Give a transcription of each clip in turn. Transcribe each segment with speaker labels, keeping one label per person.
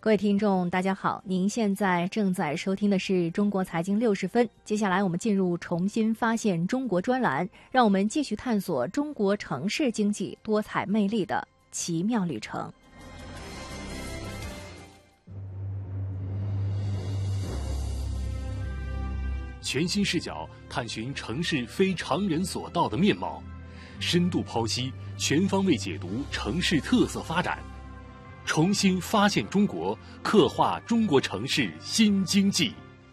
Speaker 1: 各位听众，大家好，您现在正在收听的是中国财经60分。接下来我们进入重新发现中国专栏，让我们继续探索中国城市经济多彩魅力的奇妙旅程。
Speaker 2: 全新视角探寻城市非常人所到的面貌，深度剖析，全方位解读城市特色发展，重新发现中国，刻画中国城市新经济。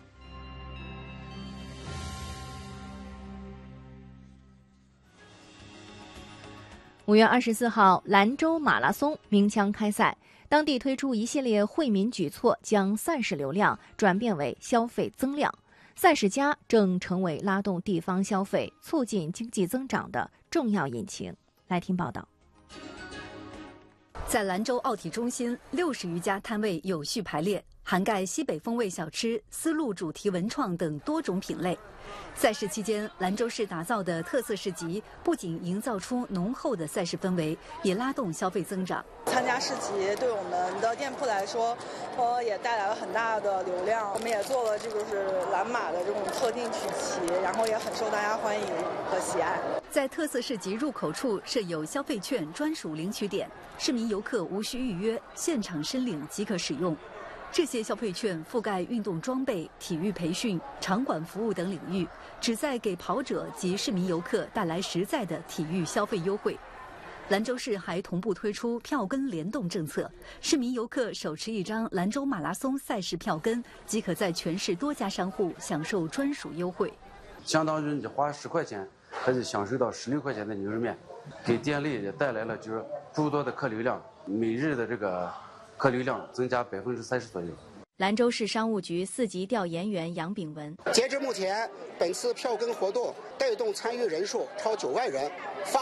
Speaker 1: 5月24号，兰州马拉松鸣枪开赛，当地推出一系列惠民举措，将赛事流量转变为消费增量。赛事加正成为拉动地方消费、促进经济增长的重要引擎。来听报道。
Speaker 3: 在兰州奥体中心，60余家摊位有序排列，涵盖西北风味小吃、丝路主题文创等多种品类。赛事期间，兰州市打造的特色市集不仅营造出浓厚的赛事氛围，也拉动消费增长。
Speaker 4: 参加市集对我们的店铺来说，也带来了很大的流量。我们也做了这就是蓝马的这种特定曲奇，然后也很受大家欢迎和喜爱。
Speaker 3: 在特色市集入口处设有消费券专属领取点，市民游客无需预约，现场申领即可使用。这些消费券覆盖运动装备、体育培训、场馆服务等领域，旨在给跑者及市民游客带来实在的体育消费优惠。兰州市还同步推出票根联动政策，市民游客手持一张兰州马拉松赛事票根，即可在全市多家商户享受专属优惠。
Speaker 5: 相当于你花10块钱，还是享受到16块钱的牛肉面，给店内也带来了就是诸多的客流量，每日的这个客流量增加30%左右。
Speaker 3: 兰州市商务局4级调研员杨炳文：
Speaker 6: 截至目前，本次票根活动带动参与人数超9万人。